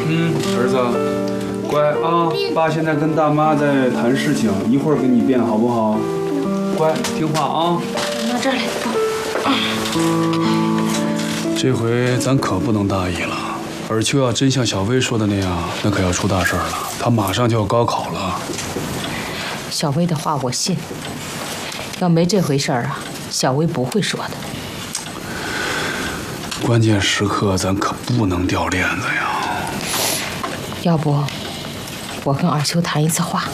儿子，乖啊，爸现在跟大妈在谈事情，一会儿给你变好不好？乖，听话啊。 拿这儿来。 这回咱可不能大意了。尔秋要真像小薇说的那样，那可要出大事了。他马上就要高考了。 小薇的话我信，要没这回事儿啊，小薇不会说的。 关键时刻咱可不能掉链子呀。 要不，我跟尔秋谈一次话。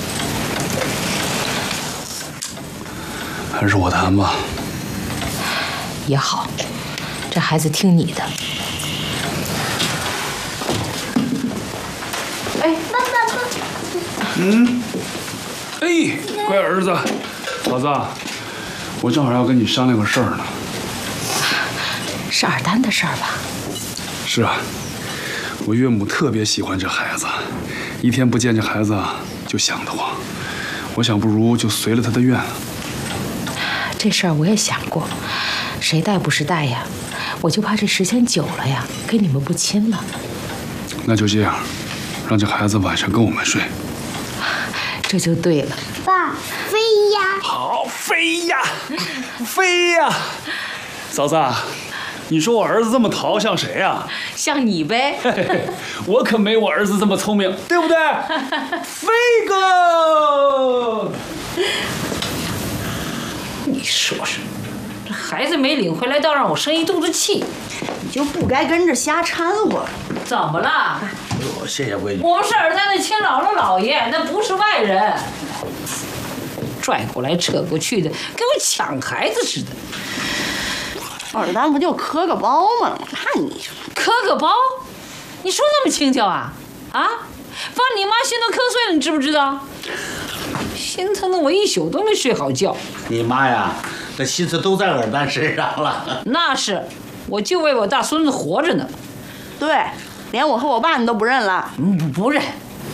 还是我谈吧。 也好，这孩子听你的。哎，爸。 哎，乖儿子，嫂子，我正好要跟你商量个事儿呢。 是尔丹的事儿吧？ 是啊，我岳母特别喜欢这孩子，一天不见这孩子就想得慌。我想不如就随了他的愿。 这事儿我也想过，谁带不是带呀？我就怕这时间久了呀，跟你们不亲了。 那就这样，让这孩子晚上跟我们睡。 这就对了。 爸，飞呀！ 好，飞呀，飞呀！嫂子，你说我儿子这么淘像谁呀？ 像你呗。 我可没我儿子这么聪明，对不对？飞哥。 你说说，这孩子没领回来，倒让我生一肚子气。 你就不该跟着瞎掺和。 怎么了？ 谢谢闺女。 我们是尔丹的亲姥姥姥爷，那不是外人。拽过来扯过去的，跟我抢孩子似的。 尔丹不就磕个包吗？看你磕个包？你说那么轻巧啊？啊？把你妈心都磕碎了，你知不知道？心疼的我一宿都没睡好觉。 你妈呀，那心思都在尔丹身上了。 那是，我就为我大孙子活着呢。 对，连我和我爸你都不认了。 不认。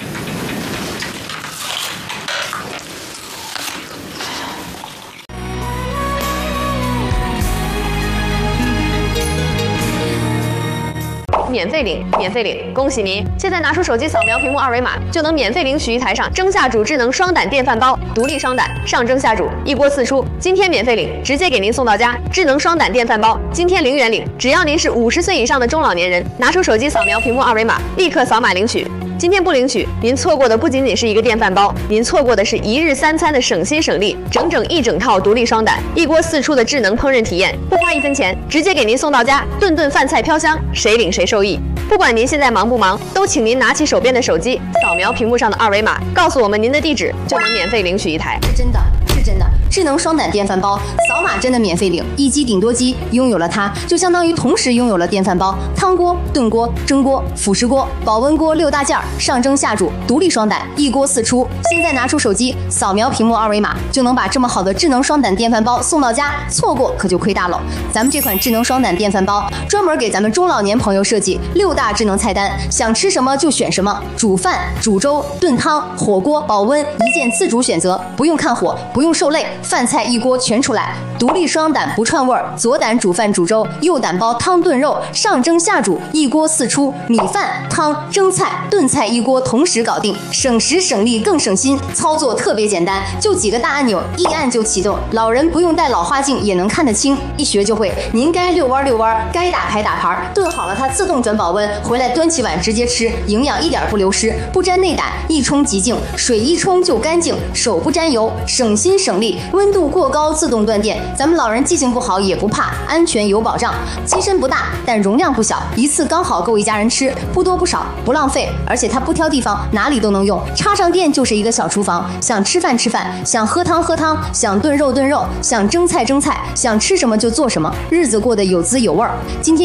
免费领，免费领！恭喜您！现在拿出手机扫描屏幕二维码，就能免费领取一台上蒸下煮智能双胆电饭煲，独立双胆，上蒸下煮，一锅四出。今天免费领，直接给您送到家。智能双胆电饭煲，今天0元领，只要您是50岁以上的中老年人，拿出手机扫描屏幕二维码，立刻扫码领取。今天不领取，您错过的不仅仅是一个电饭煲，您错过的是1日3餐的省心省力，整一整套独立双胆，一锅四出的智能烹饪体验，不花1分钱，直接给您送到家，顿顿饭菜飘香，谁领谁受益。不管您现在忙不忙，都请您拿起手边的手机，扫描屏幕上的二维码，告诉我们您的地址，就能免费领取一台。 是真的，是真的。智能双胆电饭煲，扫码真的免费领，一机顶多机，拥有了它，就相当于同时拥有了电饭煲、汤锅、炖锅、蒸锅、辅食锅、保温锅6大件，上蒸下煮，独立双胆，一锅四出。现在拿出手机，扫描屏幕二维码，就能把这么好的智能双胆电饭煲送到家，错过可就亏大了。咱们这款智能双胆电饭煲，专门给咱们中老年朋友设计6大智能菜单，想吃什么就选什么，煮饭、煮粥、炖汤、火锅、保温，一键自主选择，不用看火，不用受累。饭菜一锅全出来，独立双胆不串味儿，左胆煮饭煮粥，右胆煲汤炖肉，上蒸下煮，一锅四出，米饭、汤、蒸菜、炖菜一锅同时搞定，省时省力更省心，操作特别简单，就几个大按钮，一按就启动，老人不用带老花镜也能看得清，一学就会。您该遛弯遛弯，该打牌打牌，炖好了它自动转保温，回来端起碗直接吃，营养一点不流失，不沾内胆，一冲即净，水一冲就干净，手不沾油，省心省力。温度过高自动断电，咱们老人记性不好也不怕，安全有保障。机身不大，但容量不小，一次刚好够一家人吃，不多不少，不浪费。而且它不挑地方，哪里都能用，插上电就是一个小厨房，想吃饭吃饭，想喝汤喝汤，想炖肉炖肉，想蒸菜蒸菜，想吃什么就做什么，日子过得有滋有味儿。今天